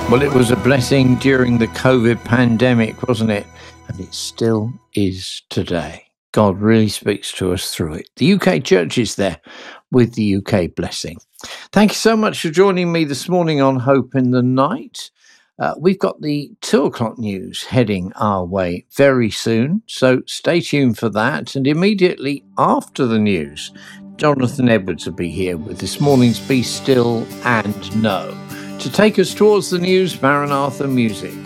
Well, it was a blessing during the COVID pandemic, wasn't it? And it still is today. God really speaks to us through it. The UK Church is there with the UK blessing. Thank you so much for joining me this morning on Hope in the Night. We've got the 2:00 news heading our way very soon, so stay tuned for that. And immediately after the news, Jonathan Edwards will be here with this morning's Be Still and Know. To take us towards the news, Maranatha Music.